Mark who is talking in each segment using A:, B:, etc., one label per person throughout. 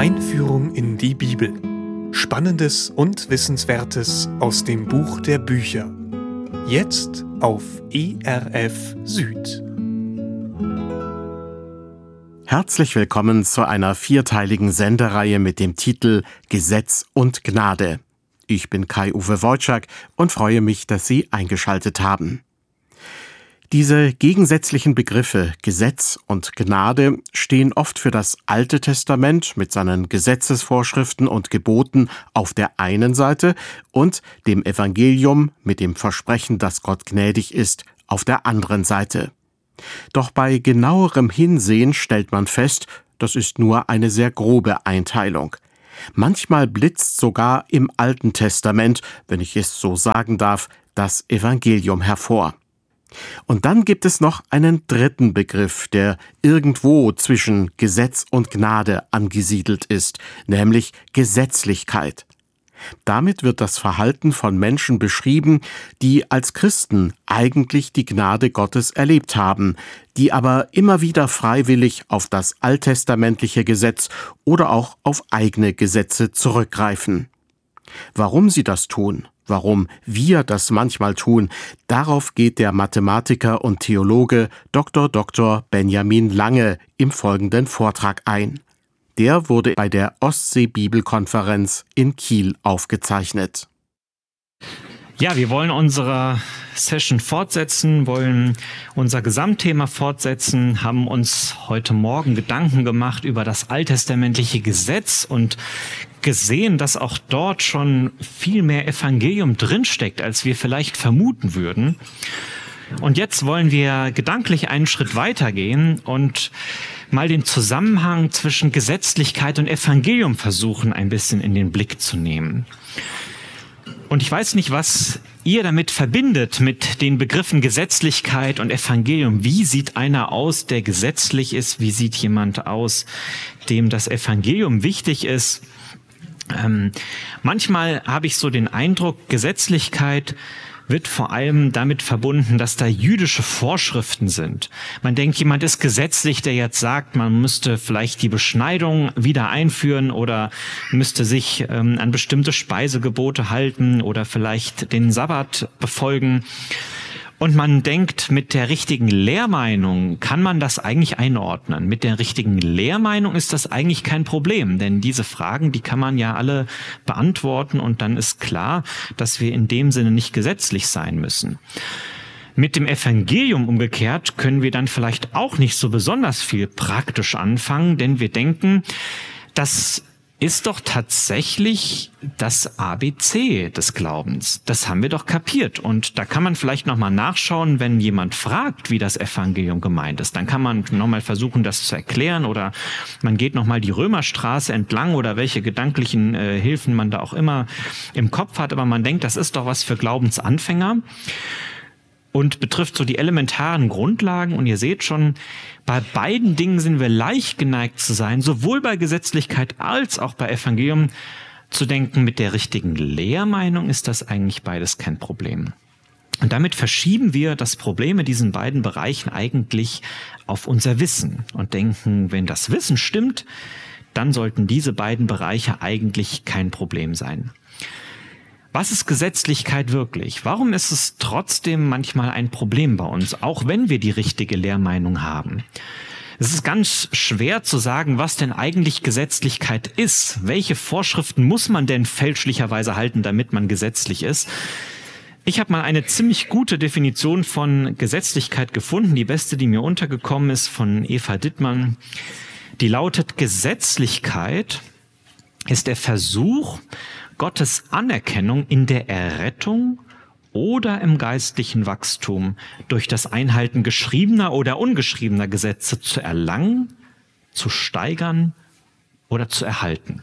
A: Einführung in die Bibel. Spannendes und Wissenswertes aus dem Buch der Bücher. Jetzt auf ERF Süd.
B: Herzlich willkommen zu einer vierteiligen Sendereihe mit dem Titel Gesetz und Gnade. Ich bin Kai-Uwe Wojczak und freue mich, dass Sie eingeschaltet haben. Diese gegensätzlichen Begriffe Gesetz und Gnade stehen oft für das Alte Testament mit seinen Gesetzesvorschriften und Geboten auf der einen Seite und dem Evangelium mit dem Versprechen, dass Gott gnädig ist, auf der anderen Seite. Doch bei genauerem Hinsehen stellt man fest, das ist nur eine sehr grobe Einteilung. Manchmal blitzt sogar im Alten Testament, wenn ich es so sagen darf, das Evangelium hervor. Und dann gibt es noch einen dritten Begriff, der irgendwo zwischen Gesetz und Gnade angesiedelt ist, nämlich Gesetzlichkeit. Damit wird das Verhalten von Menschen beschrieben, die als Christen eigentlich die Gnade Gottes erlebt haben, die aber immer wieder freiwillig auf das alttestamentliche Gesetz oder auch auf eigene Gesetze zurückgreifen. Warum sie das tun, warum wir das manchmal tun, darauf geht der Mathematiker und Theologe Dr. Benjamin Lange im folgenden Vortrag ein. Der wurde bei der Ostsee-Bibelkonferenz in Kiel aufgezeichnet.
C: Ja, wir wollen unsere Session fortsetzen, wollen unser Gesamtthema fortsetzen, haben uns heute Morgen Gedanken gemacht über das alttestamentliche Gesetz und gesehen, dass auch dort schon viel mehr Evangelium drinsteckt, als wir vielleicht vermuten würden. Und jetzt wollen wir gedanklich einen Schritt weitergehen und mal den Zusammenhang zwischen Gesetzlichkeit und Evangelium versuchen, ein bisschen in den Blick zu nehmen. Und ich weiß nicht, was ihr damit verbindet, mit den Begriffen Gesetzlichkeit und Evangelium. Wie sieht einer aus, der gesetzlich ist? Wie sieht jemand aus, dem das Evangelium wichtig ist? Manchmal habe ich so den Eindruck, Gesetzlichkeit wird vor allem damit verbunden, dass da jüdische Vorschriften sind. Man denkt, jemand ist gesetzlich, der jetzt sagt, man müsste vielleicht die Beschneidung wieder einführen oder müsste sich an bestimmte Speisegebote halten oder vielleicht den Sabbat befolgen. Und man denkt, mit der richtigen Lehrmeinung kann man das eigentlich einordnen. Mit der richtigen Lehrmeinung ist das eigentlich kein Problem, denn diese Fragen, die kann man ja alle beantworten und dann ist klar, dass wir in dem Sinne nicht gesetzlich sein müssen. Mit dem Evangelium umgekehrt können wir dann vielleicht auch nicht so besonders viel praktisch anfangen, denn wir denken, das ist doch tatsächlich das ABC des Glaubens. Das haben wir doch kapiert. Und da kann man vielleicht nochmal nachschauen, wenn jemand fragt, wie das Evangelium gemeint ist. Dann kann man nochmal versuchen, das zu erklären oder man geht nochmal die Römerstraße entlang oder welche gedanklichen Hilfen man da auch immer im Kopf hat. Aber man denkt, das ist doch was für Glaubensanfänger und betrifft so die elementaren Grundlagen. Und ihr seht schon, bei beiden Dingen sind wir leicht geneigt zu sein, sowohl bei Gesetzlichkeit als auch bei Evangelium, zu denken, mit der richtigen Lehrmeinung ist das eigentlich beides kein Problem. Und damit verschieben wir das Problem in diesen beiden Bereichen eigentlich auf unser Wissen und denken, wenn das Wissen stimmt, dann sollten diese beiden Bereiche eigentlich kein Problem sein. Was ist Gesetzlichkeit wirklich? Warum ist es trotzdem manchmal ein Problem bei uns, auch wenn wir die richtige Lehrmeinung haben? Es ist ganz schwer zu sagen, was denn eigentlich Gesetzlichkeit ist. Welche Vorschriften muss man denn fälschlicherweise halten, damit man gesetzlich ist? Ich habe mal eine ziemlich gute Definition von Gesetzlichkeit gefunden, die beste, die mir untergekommen ist, von Eva Dittmann. Die lautet: Gesetzlichkeit ist der Versuch, Gottes Anerkennung in der Errettung oder im geistlichen Wachstum durch das Einhalten geschriebener oder ungeschriebener Gesetze zu erlangen, zu steigern oder zu erhalten.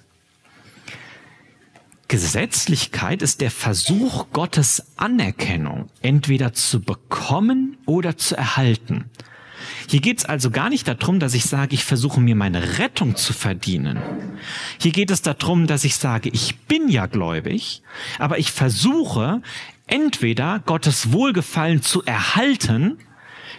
C: Gesetzlichkeit ist der Versuch, Gottes Anerkennung entweder zu bekommen oder zu erhalten. Hier geht es also gar nicht darum, dass ich sage, ich versuche mir meine Rettung zu verdienen. Hier geht es darum, dass ich sage, ich bin ja gläubig, aber ich versuche entweder Gottes Wohlgefallen zu erhalten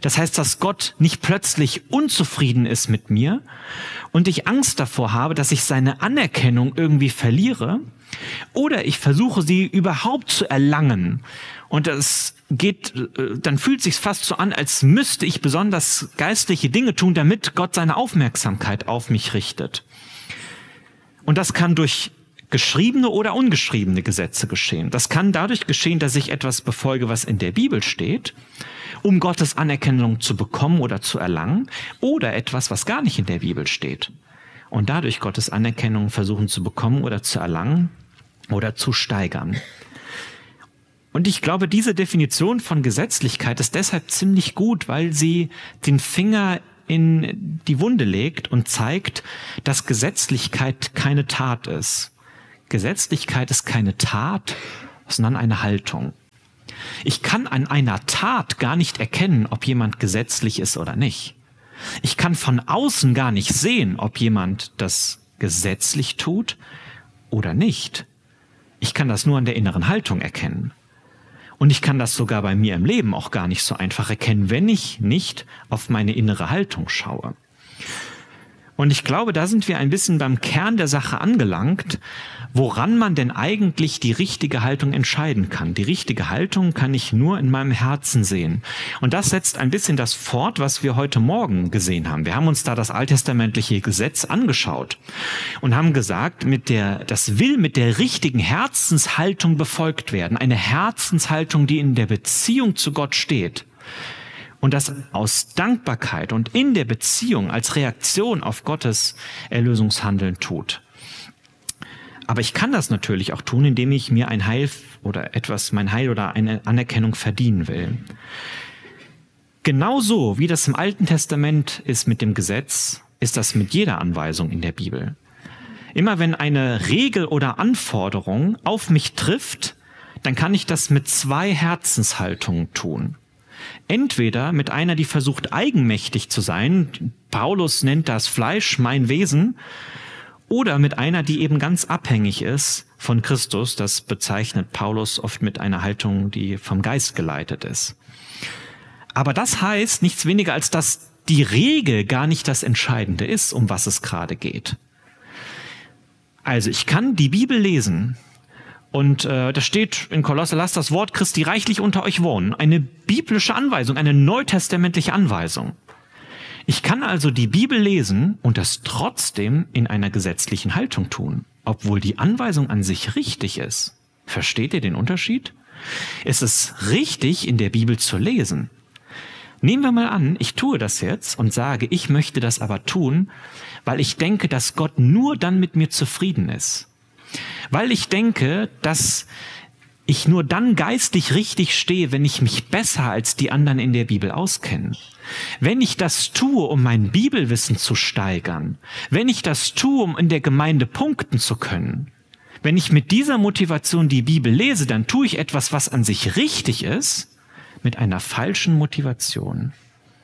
C: Das heißt, dass Gott nicht plötzlich unzufrieden ist mit mir und ich Angst davor habe, dass ich seine Anerkennung irgendwie verliere, oder ich versuche, sie überhaupt zu erlangen. Und dann fühlt es sich fast so an, als müsste ich besonders geistliche Dinge tun, damit Gott seine Aufmerksamkeit auf mich richtet. Und das kann durch geschriebene oder ungeschriebene Gesetze geschehen. Das kann dadurch geschehen, dass ich etwas befolge, was in der Bibel steht, um Gottes Anerkennung zu bekommen oder zu erlangen, oder etwas, was gar nicht in der Bibel steht. Und dadurch Gottes Anerkennung versuchen zu bekommen oder zu erlangen oder zu steigern. Und ich glaube, diese Definition von Gesetzlichkeit ist deshalb ziemlich gut, weil sie den Finger in die Wunde legt und zeigt, dass Gesetzlichkeit keine Tat ist. Gesetzlichkeit ist keine Tat, sondern eine Haltung. Ich kann an einer Tat gar nicht erkennen, ob jemand gesetzlich ist oder nicht. Ich kann von außen gar nicht sehen, ob jemand das gesetzlich tut oder nicht. Ich kann das nur an der inneren Haltung erkennen. Und ich kann das sogar bei mir im Leben auch gar nicht so einfach erkennen, wenn ich nicht auf meine innere Haltung schaue. Und ich glaube, da sind wir ein bisschen beim Kern der Sache angelangt, woran man denn eigentlich die richtige Haltung entscheiden kann. Die richtige Haltung kann ich nur in meinem Herzen sehen. Und das setzt ein bisschen das fort, was wir heute Morgen gesehen haben. Wir haben uns da das alttestamentliche Gesetz angeschaut und haben gesagt, das will mit der richtigen Herzenshaltung befolgt werden. Eine Herzenshaltung, die in der Beziehung zu Gott steht. Und das aus Dankbarkeit und in der Beziehung als Reaktion auf Gottes Erlösungshandeln tut. Aber ich kann das natürlich auch tun, indem ich mir mein Heil oder eine Anerkennung verdienen will. Genauso wie das im Alten Testament ist mit dem Gesetz, ist das mit jeder Anweisung in der Bibel. Immer wenn eine Regel oder Anforderung auf mich trifft, dann kann ich das mit zwei Herzenshaltungen tun. Entweder mit einer, die versucht, eigenmächtig zu sein, Paulus nennt das Fleisch, mein Wesen, oder mit einer, die eben ganz abhängig ist von Christus, das bezeichnet Paulus oft mit einer Haltung, die vom Geist geleitet ist. Aber das heißt nichts weniger, als dass die Regel gar nicht das Entscheidende ist, um was es gerade geht. Also ich kann die Bibel lesen, und da steht in Kolosser, lasst das Wort Christi reichlich unter euch wohnen. Eine biblische Anweisung, eine neutestamentliche Anweisung. Ich kann also die Bibel lesen und das trotzdem in einer gesetzlichen Haltung tun, obwohl die Anweisung an sich richtig ist. Versteht ihr den Unterschied? Es ist richtig, in der Bibel zu lesen. Nehmen wir mal an, ich tue das jetzt und sage, ich möchte das aber tun, weil ich denke, dass Gott nur dann mit mir zufrieden ist. Weil ich denke, dass ich nur dann geistlich richtig stehe, wenn ich mich besser als die anderen in der Bibel auskenne. Wenn ich das tue, um mein Bibelwissen zu steigern, wenn ich das tue, um in der Gemeinde punkten zu können, wenn ich mit dieser Motivation die Bibel lese, dann tue ich etwas, was an sich richtig ist, mit einer falschen Motivation.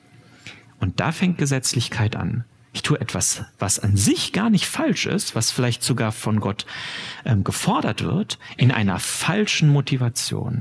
C: Und da fängt Gesetzlichkeit an. Ich tue etwas, was an sich gar nicht falsch ist, was vielleicht sogar von Gott gefordert wird, in einer falschen Motivation.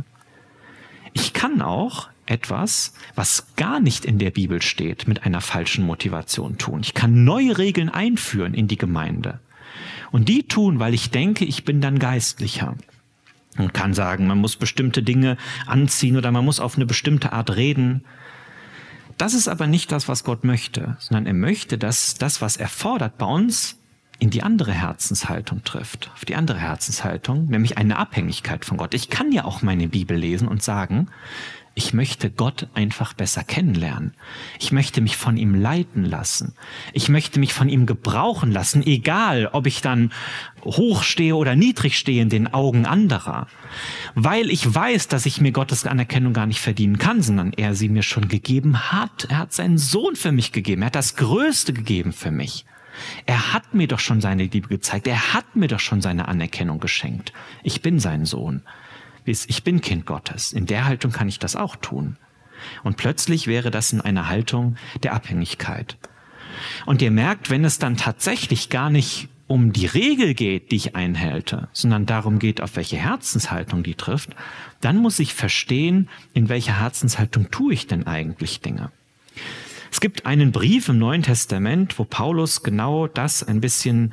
C: Ich kann auch etwas, was gar nicht in der Bibel steht, mit einer falschen Motivation tun. Ich kann neue Regeln einführen in die Gemeinde. Und die tun, weil ich denke, ich bin dann geistlicher. Man kann sagen, man muss bestimmte Dinge anziehen oder man muss auf eine bestimmte Art reden. Das ist aber nicht das, was Gott möchte, sondern er möchte, dass das, was er fordert, bei uns in die andere Herzenshaltung trifft. Auf die andere Herzenshaltung, nämlich eine Abhängigkeit von Gott. Ich kann ja auch meine Bibel lesen und sagen, ich möchte Gott einfach besser kennenlernen. Ich möchte mich von ihm leiten lassen. Ich möchte mich von ihm gebrauchen lassen, egal ob ich dann hoch stehe oder niedrig stehe in den Augen anderer. Weil ich weiß, dass ich mir Gottes Anerkennung gar nicht verdienen kann, sondern er sie mir schon gegeben hat. Er hat seinen Sohn für mich gegeben. Er hat das Größte gegeben für mich. Er hat mir doch schon seine Liebe gezeigt. Er hat mir doch schon seine Anerkennung geschenkt. Ich bin sein Sohn. Ich bin Kind Gottes. In der Haltung kann ich das auch tun. Und plötzlich wäre das in einer Haltung der Abhängigkeit. Und ihr merkt, wenn es dann tatsächlich gar nicht um die Regel geht, die ich einhalte, sondern darum geht, auf welche Herzenshaltung die trifft, dann muss ich verstehen, in welcher Herzenshaltung tue ich denn eigentlich Dinge. Es gibt einen Brief im Neuen Testament, wo Paulus genau das ein bisschen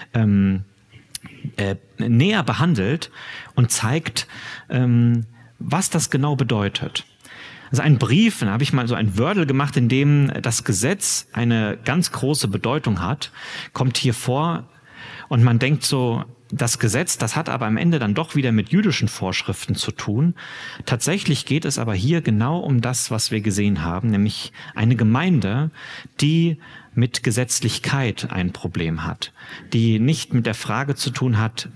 C: näher behandelt und zeigt, was das genau bedeutet. Also ein Brief, da habe ich mal so ein Wordle gemacht, in dem das Gesetz eine ganz große Bedeutung hat, kommt hier vor und man denkt so, das Gesetz, das hat aber am Ende dann doch wieder mit jüdischen Vorschriften zu tun. Tatsächlich geht es aber hier genau um das, was wir gesehen haben, nämlich eine Gemeinde, die mit Gesetzlichkeit ein Problem hat, die nicht mit der Frage zu tun hat,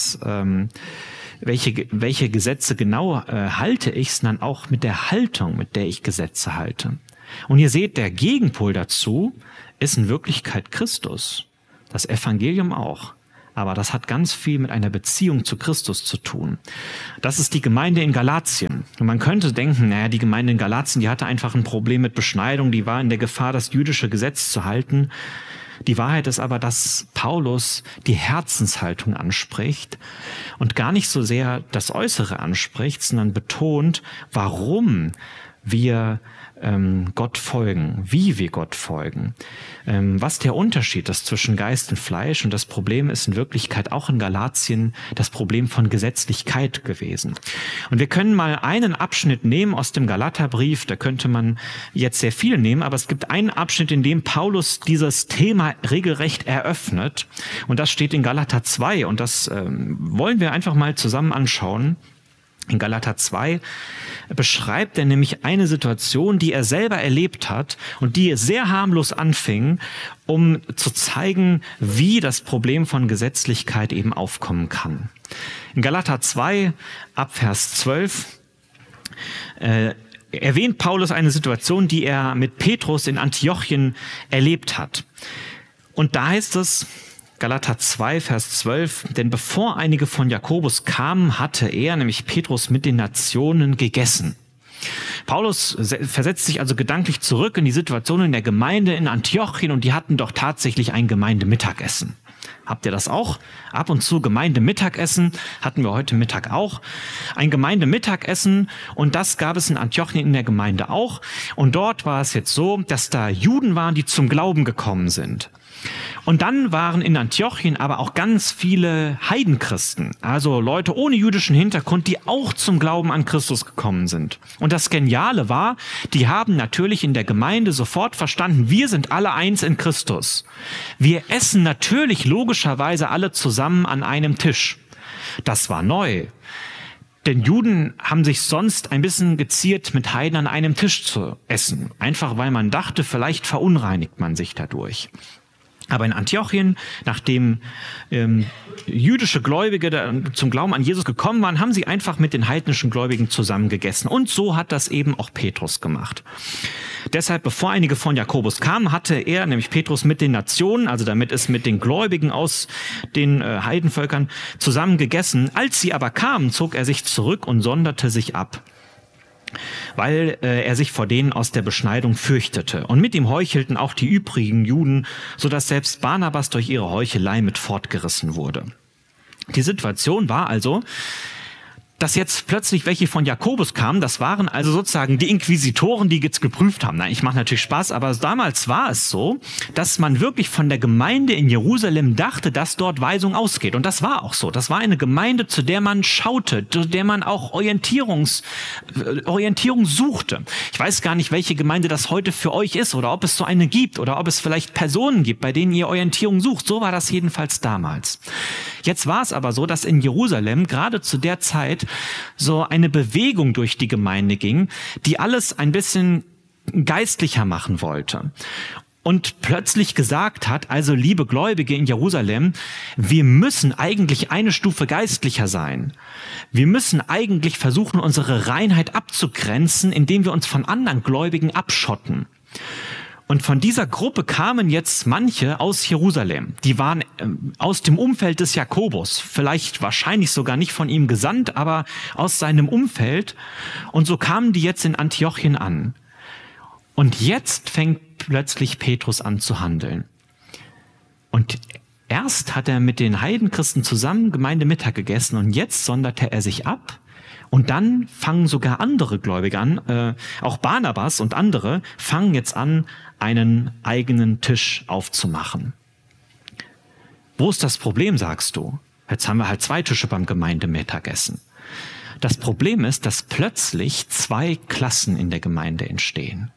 C: welche Gesetze genau halte ich, sondern auch mit der Haltung, mit der ich Gesetze halte. Und ihr seht, der Gegenpol dazu ist in Wirklichkeit Christus, das Evangelium auch. Aber das hat ganz viel mit einer Beziehung zu Christus zu tun. Das ist die Gemeinde in Galatien. Und man könnte denken, naja, die Gemeinde in Galatien, die hatte einfach ein Problem mit Beschneidung, die war in der Gefahr, das jüdische Gesetz zu halten. Die Wahrheit ist aber, dass Paulus die Herzenshaltung anspricht und gar nicht so sehr das Äußere anspricht, sondern betont, warum wir Gott folgen, wie wir Gott folgen, was der Unterschied ist zwischen Geist und Fleisch. Und das Problem ist in Wirklichkeit auch in Galatien das Problem von Gesetzlichkeit gewesen. Und wir können mal einen Abschnitt nehmen aus dem Galaterbrief, da könnte man jetzt sehr viel nehmen, aber es gibt einen Abschnitt, in dem Paulus dieses Thema regelrecht eröffnet. Und das steht in Galater 2 und das wollen wir einfach mal zusammen anschauen. In Galater 2 beschreibt er nämlich eine Situation, die er selber erlebt hat und die sehr harmlos anfing, um zu zeigen, wie das Problem von Gesetzlichkeit eben aufkommen kann. In Galater 2, ab Vers 12, erwähnt Paulus eine Situation, die er mit Petrus in Antiochien erlebt hat. Und da heißt es, Galater 2, Vers 12, denn bevor einige von Jakobus kamen, hatte er, nämlich Petrus, mit den Nationen gegessen. Paulus versetzt sich also gedanklich zurück in die Situation in der Gemeinde in Antiochien und die hatten doch tatsächlich ein Gemeindemittagessen. Habt ihr das auch? Ab und zu Gemeindemittagessen hatten wir heute Mittag auch. Ein Gemeindemittagessen und das gab es in Antiochien in der Gemeinde auch. Und dort war es jetzt so, dass da Juden waren, die zum Glauben gekommen sind. Und dann waren in Antiochien aber auch ganz viele Heidenchristen, also Leute ohne jüdischen Hintergrund, die auch zum Glauben an Christus gekommen sind. Und das Geniale war, die haben natürlich in der Gemeinde sofort verstanden, wir sind alle eins in Christus. Wir essen natürlich logischerweise alle zusammen an einem Tisch. Das war neu. Denn Juden haben sich sonst ein bisschen geziert, mit Heiden an einem Tisch zu essen. Einfach weil man dachte, vielleicht verunreinigt man sich dadurch. Aber in Antiochien, nachdem jüdische Gläubige zum Glauben an Jesus gekommen waren, haben sie einfach mit den heidnischen Gläubigen zusammengegessen. Und so hat das eben auch Petrus gemacht. Deshalb, bevor einige von Jakobus kamen, hatte er, nämlich Petrus, mit den Nationen, also damit es mit den Gläubigen aus den Heidenvölkern, zusammen gegessen. Als sie aber kamen, zog er sich zurück und sonderte sich ab, weil er sich vor denen aus der Beschneidung fürchtete. Und mit ihm heuchelten auch die übrigen Juden, sodass selbst Barnabas durch ihre Heuchelei mit fortgerissen wurde. Die Situation war also, dass jetzt plötzlich welche von Jakobus kamen, das waren also sozusagen die Inquisitoren, die jetzt geprüft haben. Nein, ich mache natürlich Spaß, aber damals war es so, dass man wirklich von der Gemeinde in Jerusalem dachte, dass dort Weisung ausgeht. Und das war auch so. Das war eine Gemeinde, zu der man schaute, zu der man auch Orientierung suchte. Ich weiß gar nicht, welche Gemeinde das heute für euch ist oder ob es so eine gibt oder ob es vielleicht Personen gibt, bei denen ihr Orientierung sucht. So war das jedenfalls damals. Jetzt war es aber so, dass in Jerusalem gerade zu der Zeit so eine Bewegung durch die Gemeinde ging, die alles ein bisschen geistlicher machen wollte. Und plötzlich gesagt hat, also liebe Gläubige in Jerusalem, wir müssen eigentlich eine Stufe geistlicher sein. Wir müssen eigentlich versuchen, unsere Reinheit abzugrenzen, indem wir uns von anderen Gläubigen abschotten. Und von dieser Gruppe kamen jetzt manche aus Jerusalem. Die waren aus dem Umfeld des Jakobus, vielleicht wahrscheinlich sogar nicht von ihm gesandt, aber aus seinem Umfeld. Und so kamen die jetzt in Antiochien an. Und jetzt fängt plötzlich Petrus an zu handeln. Und erst hat er mit den Heidenchristen zusammen Gemeindemittag gegessen und jetzt sonderte er sich ab Und dann fangen sogar andere Gläubige an, auch Barnabas und andere fangen jetzt an, einen eigenen Tisch aufzumachen. Wo ist das Problem, sagst du? Jetzt haben wir halt 2 Tische beim Gemeindemittagessen. Das Problem ist, dass plötzlich 2 Klassen in der Gemeinde entstehen.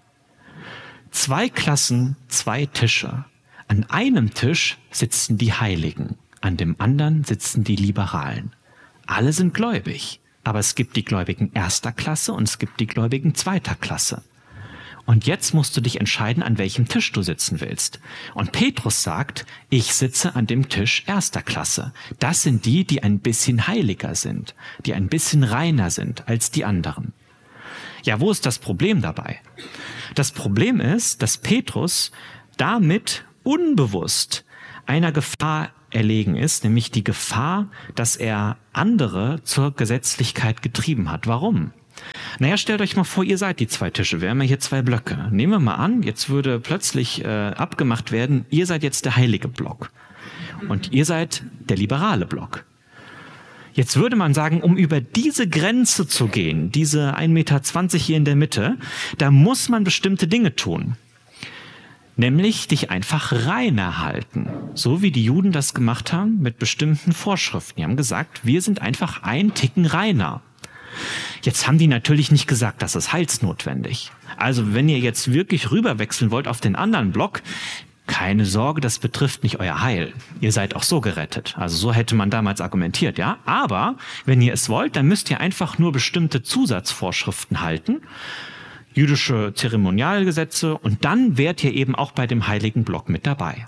C: 2 Klassen, 2 Tische. An einem Tisch sitzen die Heiligen, an dem anderen sitzen die Liberalen. Alle sind gläubig, aber es gibt die Gläubigen 1. Klasse und es gibt die Gläubigen 2. Klasse. Und jetzt musst du dich entscheiden, an welchem Tisch du sitzen willst. Und Petrus sagt, ich sitze an dem Tisch 1. Klasse. Das sind die, die ein bisschen heiliger sind, die ein bisschen reiner sind als die anderen. Ja, wo ist das Problem dabei? Das Problem ist, dass Petrus damit unbewusst einer Gefahr erlegen ist, nämlich die Gefahr, dass er andere zur Gesetzlichkeit getrieben hat. Warum? Naja, stellt euch mal vor, ihr seid die 2 Tische. Wir haben ja hier 2 Blöcke. Nehmen wir mal an, jetzt würde plötzlich abgemacht werden, ihr seid jetzt der heilige Block und ihr seid der liberale Block. Jetzt würde man sagen, um über diese Grenze zu gehen, diese 1,20 Meter hier in der Mitte, da muss man bestimmte Dinge tun. Nämlich dich einfach reiner halten. So wie die Juden das gemacht haben mit bestimmten Vorschriften. Die haben gesagt, wir sind einfach ein Ticken reiner. Jetzt haben die natürlich nicht gesagt, das ist heilsnotwendig. Also wenn ihr jetzt wirklich rüberwechseln wollt auf den anderen Block, keine Sorge, das betrifft nicht euer Heil. Ihr seid auch so gerettet. Also so hätte man damals argumentiert, ja. Aber wenn ihr es wollt, dann müsst ihr einfach nur bestimmte Zusatzvorschriften halten. Jüdische Zeremonialgesetze und dann wärt ihr eben auch bei dem heiligen Block mit dabei.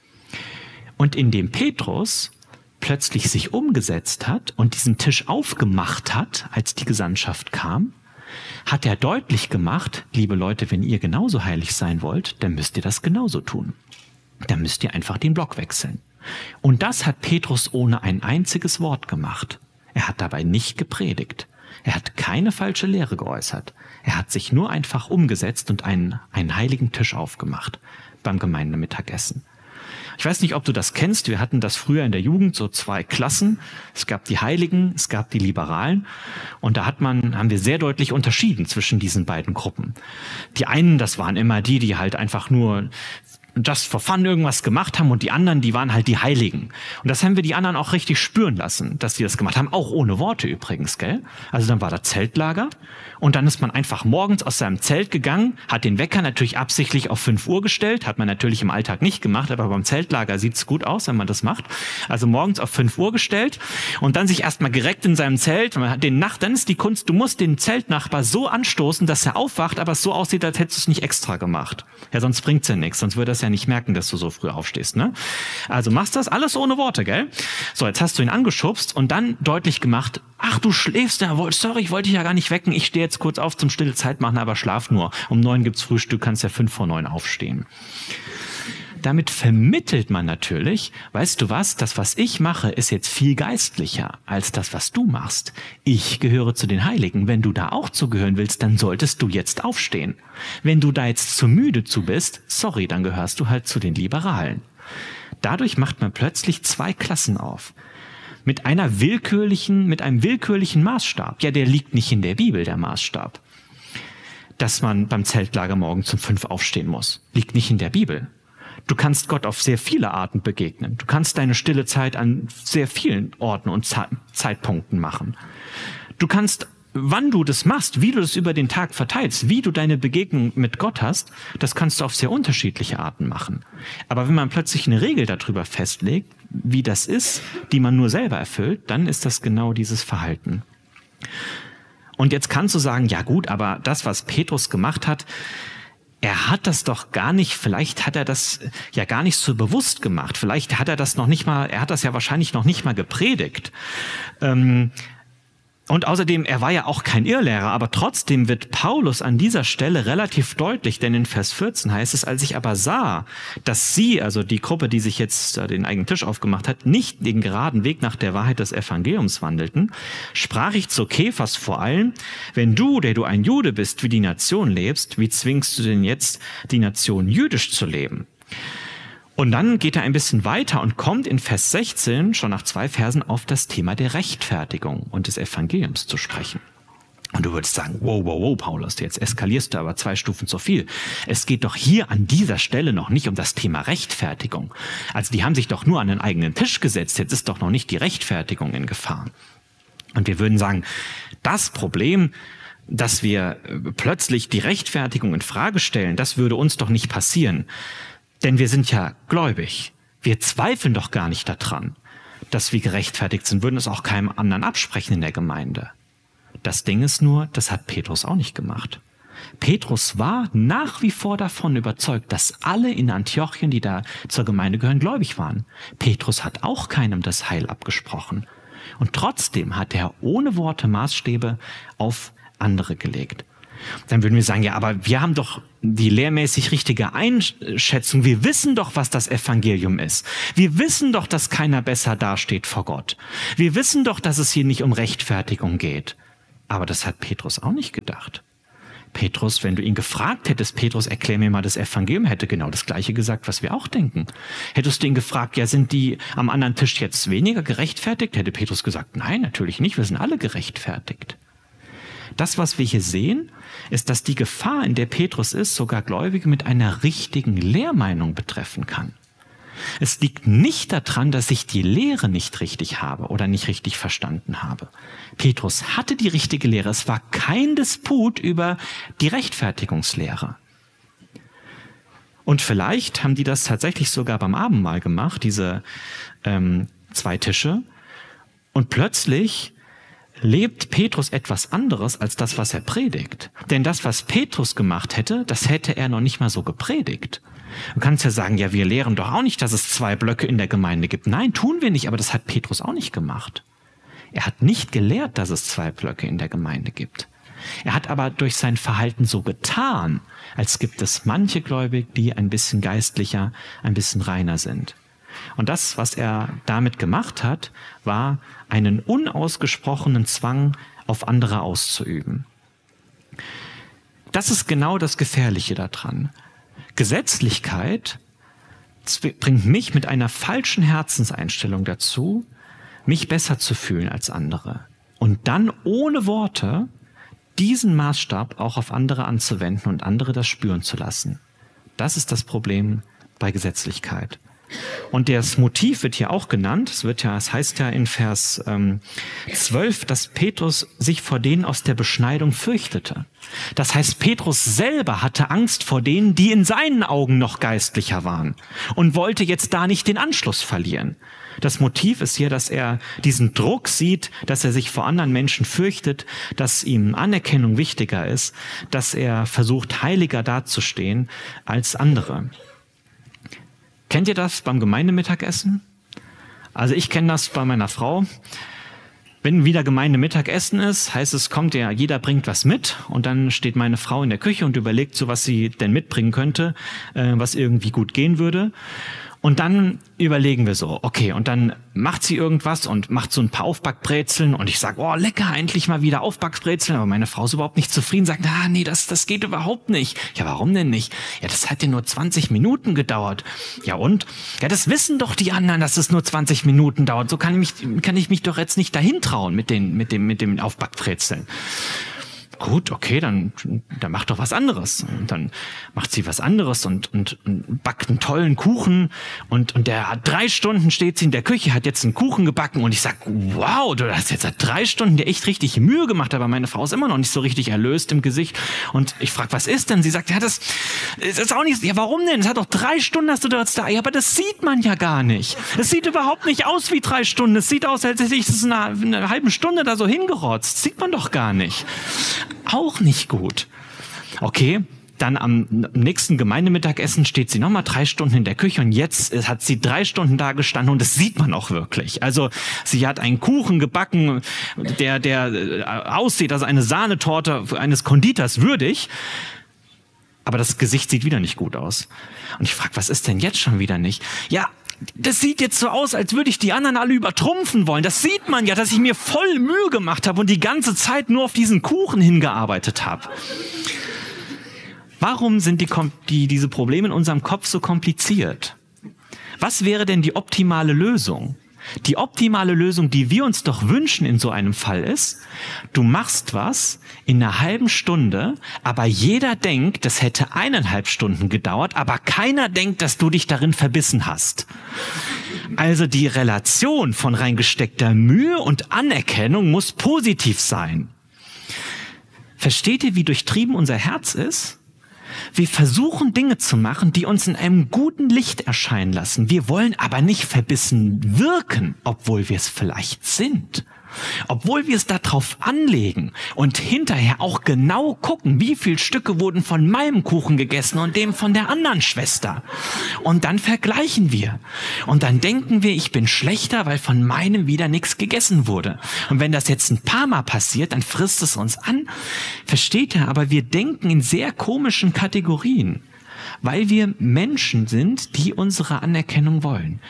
C: Und indem Petrus plötzlich sich umgesetzt hat und diesen Tisch aufgemacht hat, als die Gesandtschaft kam, hat er deutlich gemacht, liebe Leute, wenn ihr genauso heilig sein wollt, dann müsst ihr das genauso tun. Dann müsst ihr einfach den Block wechseln. Und das hat Petrus ohne ein einziges Wort gemacht. Er hat dabei nicht gepredigt. Er hat keine falsche Lehre geäußert. Er hat sich nur einfach umgesetzt und einen heiligen Tisch aufgemacht beim Gemeindemittagessen. Ich weiß nicht, ob du das kennst. Wir hatten das früher in der Jugend, so 2 Klassen. Es gab die Heiligen, es gab die Liberalen. Und da haben wir sehr deutlich unterschieden zwischen diesen beiden Gruppen. Die einen, das waren immer die halt einfach nur just for fun irgendwas gemacht haben und die anderen, die waren halt die Heiligen. Und das haben wir die anderen auch richtig spüren lassen, dass die das gemacht haben, auch ohne Worte übrigens, gell? Also dann war da Zeltlager und dann ist man einfach morgens aus seinem Zelt gegangen, hat den Wecker natürlich absichtlich auf 5 Uhr gestellt, hat man natürlich im Alltag nicht gemacht, aber beim Zeltlager sieht's gut aus, wenn man das macht. Also morgens auf 5 Uhr gestellt und dann sich erstmal gereckt in seinem Zelt. Dann ist die Kunst, du musst den Zeltnachbar so anstoßen, dass er aufwacht, aber es so aussieht, als hättest du es nicht extra gemacht. Ja, sonst bringt's ja nichts, sonst würde das ja nicht merken, dass du so früh aufstehst, ne? Also machst das alles ohne Worte, gell? So, jetzt hast du ihn angeschubst und dann deutlich gemacht, ach, du schläfst, sorry, ich wollte dich ja gar nicht wecken, ich stehe jetzt kurz auf zum stille Zeit machen, aber schlaf nur. Um 9 gibt's Frühstück, kannst ja 5 vor 9 aufstehen. Damit vermittelt man natürlich, weißt du was, das, was ich mache, ist jetzt viel geistlicher als das, was du machst. Ich gehöre zu den Heiligen. Wenn du da auch zugehören willst, dann solltest du jetzt aufstehen. Wenn du da jetzt zu müde zu bist, sorry, dann gehörst du halt zu den Liberalen. Dadurch macht man plötzlich 2 Klassen auf. Mit einem willkürlichen Maßstab. Ja, der liegt nicht in der Bibel, der Maßstab. Dass man beim Zeltlager morgen um 5 aufstehen muss. Liegt nicht in der Bibel. Du kannst Gott auf sehr viele Arten begegnen. Du kannst deine stille Zeit an sehr vielen Orten und Zeitpunkten machen. Du kannst, wann du das machst, wie du das über den Tag verteilst, wie du deine Begegnung mit Gott hast, das kannst du auf sehr unterschiedliche Arten machen. Aber wenn man plötzlich eine Regel darüber festlegt, wie das ist, die man nur selber erfüllt, dann ist das genau dieses Verhalten. Und jetzt kannst du sagen, ja gut, aber das, was Petrus gemacht hat, er hat das doch gar nicht, vielleicht hat er das ja gar nicht so bewusst gemacht. Vielleicht hat er das noch nicht mal, er hat das ja wahrscheinlich noch nicht mal gepredigt. Und außerdem, er war ja auch kein Irrlehrer, aber trotzdem wird Paulus an dieser Stelle relativ deutlich, denn in Vers 14 heißt es, als ich aber sah, dass sie, also die Gruppe, die sich jetzt den eigenen Tisch aufgemacht hat, nicht den geraden Weg nach der Wahrheit des Evangeliums wandelten, sprach ich zu Kephas vor allem, wenn du, der du ein Jude bist, wie die Nation lebst, wie zwingst du denn jetzt die Nation jüdisch zu leben? Und dann geht er ein bisschen weiter und kommt in Vers 16 schon nach 2 Versen auf das Thema der Rechtfertigung und des Evangeliums zu sprechen. Und du würdest sagen, wow, Paulus, jetzt eskalierst du aber 2 Stufen zu viel. Es geht doch hier an dieser Stelle noch nicht um das Thema Rechtfertigung. Also die haben sich doch nur an den eigenen Tisch gesetzt, jetzt ist doch noch nicht die Rechtfertigung in Gefahr. Und wir würden sagen, das Problem, dass wir plötzlich die Rechtfertigung in Frage stellen, das würde uns doch nicht passieren. Denn wir sind ja gläubig. Wir zweifeln doch gar nicht daran, dass wir gerechtfertigt sind, würden es auch keinem anderen absprechen in der Gemeinde. Das Ding ist nur, das hat Petrus auch nicht gemacht. Petrus war nach wie vor davon überzeugt, dass alle in Antiochien, die da zur Gemeinde gehören, gläubig waren. Petrus hat auch keinem das Heil abgesprochen. Und trotzdem hat er ohne Worte Maßstäbe auf andere gelegt. Dann würden wir sagen, ja, aber wir haben doch die lehrmäßig richtige Einschätzung. Wir wissen doch, was das Evangelium ist. Wir wissen doch, dass keiner besser dasteht vor Gott. Wir wissen doch, dass es hier nicht um Rechtfertigung geht. Aber das hat Petrus auch nicht gedacht. Petrus, wenn du ihn gefragt hättest, Petrus, erklär mir mal das Evangelium, hätte genau das Gleiche gesagt, was wir auch denken. Hättest du ihn gefragt, ja, sind die am anderen Tisch jetzt weniger gerechtfertigt? Hätte Petrus gesagt, nein, natürlich nicht, wir sind alle gerechtfertigt. Das, was wir hier sehen, ist, dass die Gefahr, in der Petrus ist, sogar Gläubige mit einer richtigen Lehrmeinung betreffen kann. Es liegt nicht daran, dass ich die Lehre nicht richtig habe oder nicht richtig verstanden habe. Petrus hatte die richtige Lehre. Es war kein Disput über die Rechtfertigungslehre. Und vielleicht haben die das tatsächlich sogar beim Abendmahl gemacht, diese 2 Tische. Und plötzlich lebt Petrus etwas anderes als das, was er predigt. Denn das, was Petrus gemacht hätte, das hätte er noch nicht mal so gepredigt. Du kannst ja sagen, ja, wir lehren doch auch nicht, dass es 2 Blöcke in der Gemeinde gibt. Nein, tun wir nicht, aber das hat Petrus auch nicht gemacht. Er hat nicht gelehrt, dass es 2 Blöcke in der Gemeinde gibt. Er hat aber durch sein Verhalten so getan, als gibt es manche Gläubige, die ein bisschen geistlicher, ein bisschen reiner sind. Und das, was er damit gemacht hat, war einen unausgesprochenen Zwang auf andere auszuüben. Das ist genau das Gefährliche daran. Gesetzlichkeit bringt mich mit einer falschen Herzenseinstellung dazu, mich besser zu fühlen als andere. Und dann ohne Worte diesen Maßstab auch auf andere anzuwenden und andere das spüren zu lassen. Das ist das Problem bei Gesetzlichkeit. Und das Motiv wird hier auch genannt. Es heißt ja in Vers 12, dass Petrus sich vor denen aus der Beschneidung fürchtete. Das heißt, Petrus selber hatte Angst vor denen, die in seinen Augen noch geistlicher waren und wollte jetzt da nicht den Anschluss verlieren. Das Motiv ist hier, dass er diesen Druck sieht, dass er sich vor anderen Menschen fürchtet, dass ihm Anerkennung wichtiger ist, dass er versucht, heiliger dazustehen als andere. Kennt ihr das beim Gemeindemittagessen? Also ich kenne das bei meiner Frau. Wenn wieder Gemeindemittagessen ist, heißt es, kommt ja, jeder bringt was mit und dann steht meine Frau in der Küche und überlegt so, was sie denn mitbringen könnte, was irgendwie gut gehen würde. Und dann überlegen wir so, okay, und dann macht sie irgendwas und macht so ein paar Aufbackbrezeln und ich sage, oh, lecker, endlich mal wieder Aufbackbrezeln, aber meine Frau ist überhaupt nicht zufrieden, sagt, nee, das geht überhaupt nicht. Ja, warum denn nicht? Ja, das hat ja nur 20 Minuten gedauert. Ja und? Ja, das wissen doch die anderen, dass es nur 20 Minuten dauert. So kann ich mich doch jetzt nicht dahin trauen mit dem Aufbackbrezeln. Gut, okay, dann mach doch was anderes. Und dann macht sie was anderes und backt einen tollen Kuchen und der hat 3 Stunden steht sie in der Küche, hat jetzt einen Kuchen gebacken und ich sag, wow, du hast jetzt seit 3 Stunden dir echt richtig Mühe gemacht, aber meine Frau ist immer noch nicht so richtig erlöst im Gesicht und ich frag, was ist denn? Sie sagt, ja, das ist auch nicht, ja, warum denn? Es hat doch 3 Stunden hast du jetzt da, ja, aber das sieht man ja gar nicht. Es sieht überhaupt nicht aus wie 3 Stunden, es sieht aus, als hätte ich es eine halbe Stunde da so hingerotzt, das sieht man doch gar nicht. Auch nicht gut. Okay, dann am nächsten Gemeindemittagessen steht sie nochmal 3 Stunden in der Küche und jetzt hat sie 3 Stunden da gestanden und das sieht man auch wirklich. Also sie hat einen Kuchen gebacken, der aussieht, also eine Sahnetorte eines Konditors würdig, aber das Gesicht sieht wieder nicht gut aus. Und ich frage, was ist denn jetzt schon wieder nicht? Ja, das sieht jetzt so aus, als würde ich die anderen alle übertrumpfen wollen. Das sieht man ja, dass ich mir voll Mühe gemacht habe und die ganze Zeit nur auf diesen Kuchen hingearbeitet habe. Warum sind diese Probleme in unserem Kopf so kompliziert? Was wäre denn die optimale Lösung? Die optimale Lösung, die wir uns doch wünschen in so einem Fall ist, du machst was in einer halben Stunde, aber jeder denkt, das hätte 1,5 Stunden gedauert, aber keiner denkt, dass du dich darin verbissen hast. Also die Relation von reingesteckter Mühe und Anerkennung muss positiv sein. Versteht ihr, wie durchtrieben unser Herz ist? Wir versuchen Dinge zu machen, die uns in einem guten Licht erscheinen lassen. Wir wollen aber nicht verbissen wirken, obwohl wir es vielleicht sind. Obwohl wir es darauf anlegen und hinterher auch genau gucken, wie viele Stücke wurden von meinem Kuchen gegessen und dem von der anderen Schwester. Und dann vergleichen wir. Und dann denken wir, ich bin schlechter, weil von meinem wieder nichts gegessen wurde. Und wenn das jetzt ein paar Mal passiert, dann frisst es uns an. Versteht ihr? Aber wir denken in sehr komischen Kategorien, weil wir Menschen sind, die unsere Anerkennung wollen.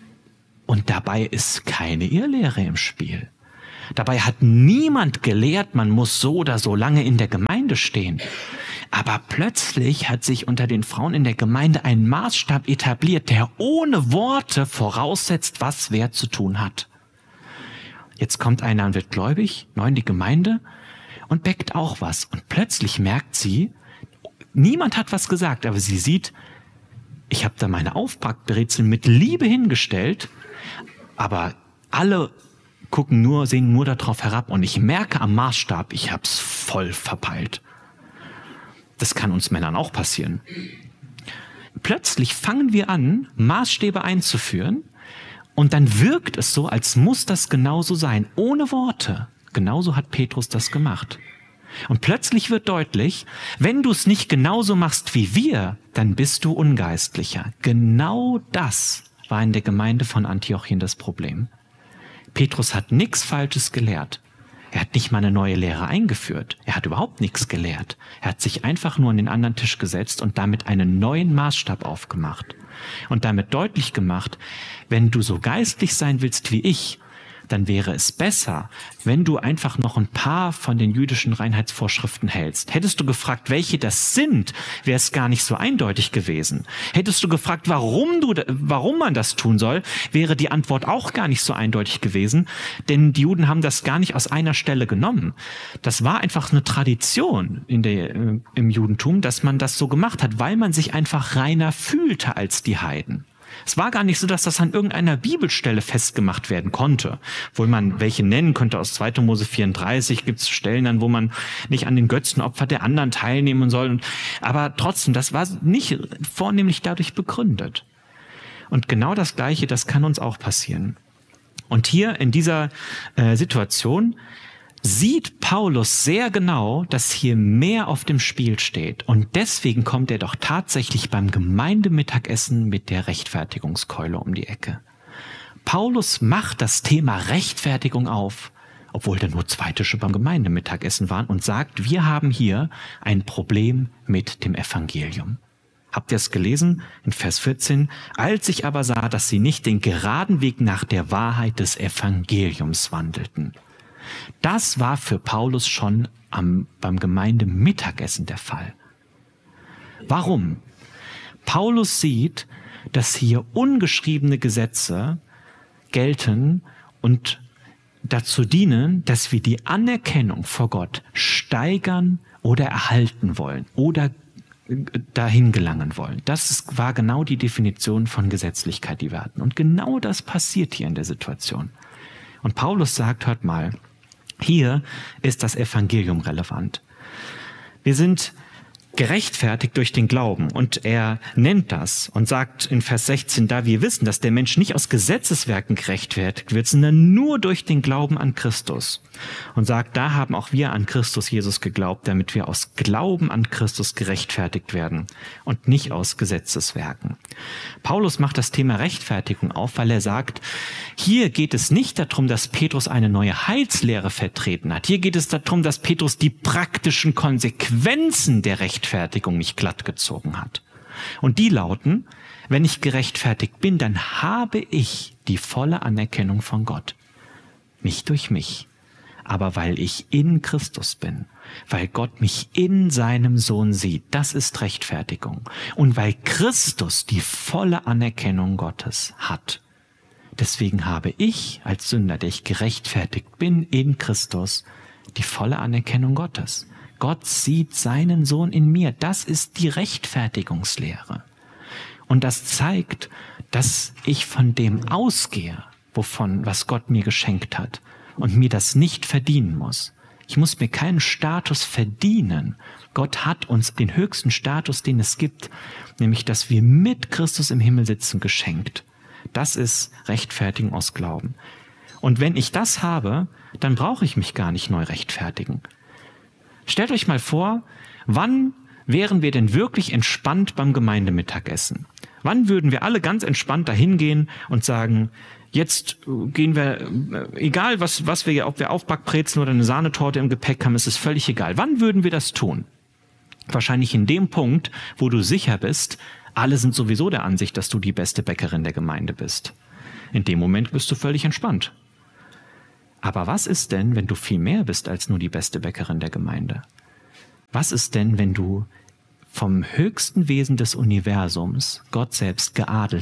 C: Und dabei ist keine Irrlehre im Spiel. Dabei hat niemand gelehrt, man muss so oder so lange in der Gemeinde stehen. Aber plötzlich hat sich unter den Frauen in der Gemeinde ein Maßstab etabliert, der ohne Worte voraussetzt, was wer zu tun hat. Jetzt kommt einer und wird gläubig, neu in die Gemeinde und bäckt auch was. Und plötzlich merkt sie, niemand hat was gesagt, aber sie sieht, ich habe da meine Aufbackbrezel mit Liebe hingestellt, aber alle sehen nur darauf herab und ich merke am Maßstab, ich hab's voll verpeilt. Das kann uns Männern auch passieren. Plötzlich fangen wir an, Maßstäbe einzuführen und dann wirkt es so, als muss das genauso sein, ohne Worte. Genauso hat Petrus das gemacht. Und plötzlich wird deutlich, wenn du es nicht genauso machst wie wir, dann bist du Ungeistlicher. Genau das war in der Gemeinde von Antiochien das Problem. Petrus hat nichts Falsches gelehrt. Er hat nicht mal eine neue Lehre eingeführt. Er hat überhaupt nichts gelehrt. Er hat sich einfach nur an den anderen Tisch gesetzt und damit einen neuen Maßstab aufgemacht. Und damit deutlich gemacht, wenn du so geistlich sein willst wie ich, dann wäre es besser, wenn du einfach noch ein paar von den jüdischen Reinheitsvorschriften hältst. Hättest du gefragt, welche das sind, wäre es gar nicht so eindeutig gewesen. Hättest du gefragt, warum man das tun soll, wäre die Antwort auch gar nicht so eindeutig gewesen, denn die Juden haben das gar nicht aus einer Stelle genommen. Das war einfach eine Tradition im Judentum, dass man das so gemacht hat, weil man sich einfach reiner fühlte als die Heiden. Es war gar nicht so, dass das an irgendeiner Bibelstelle festgemacht werden konnte. Obwohl man welche nennen könnte, aus 2. Mose 34 gibt es Stellen dann, wo man nicht an den Götzenopfer der anderen teilnehmen soll. Aber trotzdem, das war nicht vornehmlich dadurch begründet. Und genau das Gleiche, das kann uns auch passieren. Und hier in dieser Situation sieht Paulus sehr genau, dass hier mehr auf dem Spiel steht. Und deswegen kommt er doch tatsächlich beim Gemeindemittagessen mit der Rechtfertigungskeule um die Ecke. Paulus macht das Thema Rechtfertigung auf, obwohl da nur 2 Tische beim Gemeindemittagessen waren, und sagt, wir haben hier ein Problem mit dem Evangelium. Habt ihr es gelesen? In Vers 14. Als ich aber sah, dass sie nicht den geraden Weg nach der Wahrheit des Evangeliums wandelten. Das war für Paulus schon beim Gemeindemittagessen der Fall. Warum? Paulus sieht, dass hier ungeschriebene Gesetze gelten und dazu dienen, dass wir die Anerkennung vor Gott steigern oder erhalten wollen oder dahin gelangen wollen. Das war genau die Definition von Gesetzlichkeit, die wir hatten. Und genau das passiert hier in der Situation. Und Paulus sagt, hört mal, hier ist das Evangelium relevant. Wir sind gerechtfertigt durch den Glauben und er nennt das und sagt in Vers 16, da wir wissen, dass der Mensch nicht aus Gesetzeswerken gerechtfertigt wird, sondern nur durch den Glauben an Christus. Und sagt, da haben auch wir an Christus Jesus geglaubt, damit wir aus Glauben an Christus gerechtfertigt werden und nicht aus Gesetzeswerken. Paulus macht das Thema Rechtfertigung auf, weil er sagt, hier geht es nicht darum, dass Petrus eine neue Heilslehre vertreten hat. Hier geht es darum, dass Petrus die praktischen Konsequenzen der Rechtfertigung nicht glatt gezogen hat. Und die lauten, wenn ich gerechtfertigt bin, dann habe ich die volle Anerkennung von Gott. Nicht durch mich, aber weil ich in Christus bin, weil Gott mich in seinem Sohn sieht. Das ist Rechtfertigung. Und weil Christus die volle Anerkennung Gottes hat. Deswegen habe ich als Sünder, der ich gerechtfertigt bin in Christus, die volle Anerkennung Gottes. Gott sieht seinen Sohn in mir. Das ist die Rechtfertigungslehre. Und das zeigt, dass ich von dem ausgehe, was Gott mir geschenkt hat und mir das nicht verdienen muss. Ich muss mir keinen Status verdienen. Gott hat uns den höchsten Status, den es gibt, nämlich, dass wir mit Christus im Himmel sitzen, geschenkt. Das ist Rechtfertigen aus Glauben. Und wenn ich das habe, dann brauche ich mich gar nicht neu rechtfertigen. Stellt euch mal vor, wann wären wir denn wirklich entspannt beim Gemeindemittagessen? Wann würden wir alle ganz entspannt dahin gehen und sagen, jetzt gehen wir, egal ob wir Aufbackbrezeln oder eine Sahnetorte im Gepäck haben, ist es völlig egal. Wann würden wir das tun? Wahrscheinlich in dem Punkt, wo du sicher bist, alle sind sowieso der Ansicht, dass du die beste Bäckerin der Gemeinde bist. In dem Moment bist du völlig entspannt. Aber was ist denn, wenn du viel mehr bist als nur die beste Bäckerin der Gemeinde? Was ist denn, wenn du vom höchsten Wesen des Universums, Gott selbst, geadelt